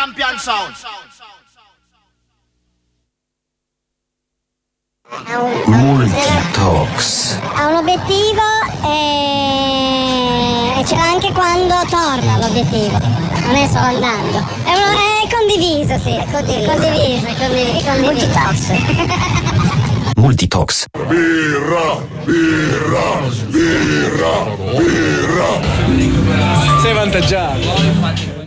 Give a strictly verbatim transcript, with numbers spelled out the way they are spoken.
Champion Sound. Multitox. Ha un obiettivo e... e c'è anche quando torna l'obiettivo, non è solo andando. È, uno... è condiviso, sì, è condiviso, condiviso, è condiviso. È condiviso. Multitox. Multitox. Birra, birra, birra, birra. Sei avvantaggiato.